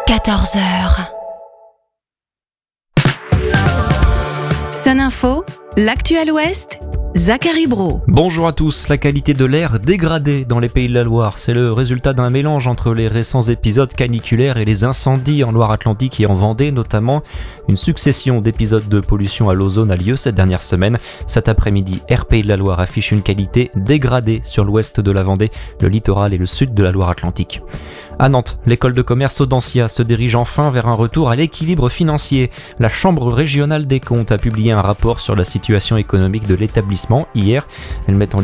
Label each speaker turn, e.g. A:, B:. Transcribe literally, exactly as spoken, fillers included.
A: quatorze heures. Sun Info, l'actuel Ouest, Zachary Brault.
B: Bonjour à tous. La qualité de l'air dégradée dans les Pays de la Loire, c'est le résultat d'un mélange entre les récents épisodes caniculaires et les incendies en Loire-Atlantique et en Vendée notamment. Une succession d'épisodes de pollution à l'ozone a lieu cette dernière semaine. Cet après-midi, Air Pays de la Loire affiche une qualité dégradée sur l'ouest de la Vendée, le littoral et le sud de la Loire-Atlantique. À Nantes, l'école de commerce Audencia se dirige enfin vers un retour à l'équilibre financier. La Chambre régionale des comptes a publié un rapport sur la situation économique de l'établissement hier. Elle met en